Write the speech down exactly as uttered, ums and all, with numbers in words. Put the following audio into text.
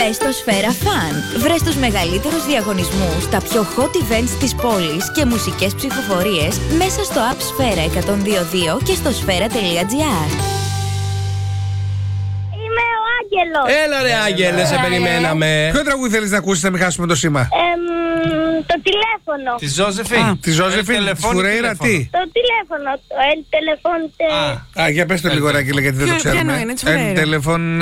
Μπες στο Σφαίρα Fun. Βρες τους μεγαλύτερους διαγωνισμούς, τα πιο hot events της πόλης και μουσικές ψηφοφορίες μέσα στο app Σφαίρα εκατόν δύο δύο και στο σφαίρα τελεία τζι άρ. Είμαι ο Άγγελος. Έλα ρε Άγγελε, σε περιμέναμε. Ποιο τραγούδι θέλεις να ακούσεις, να μην χάσουμε το σήμα? Εμ, το τηλέφωνο. Τη Ζώζεφιν. Τη Ζώζεφιν, τη Φουρέιρα, τι? Το τηλέφωνο. Το el teléfono. Α, για πες το λίγο, Ράκη, γιατί δεν το Ποιο- ποιο ξέρουμε. εννοεί, είναι της Φουρέιρα. El teléfono.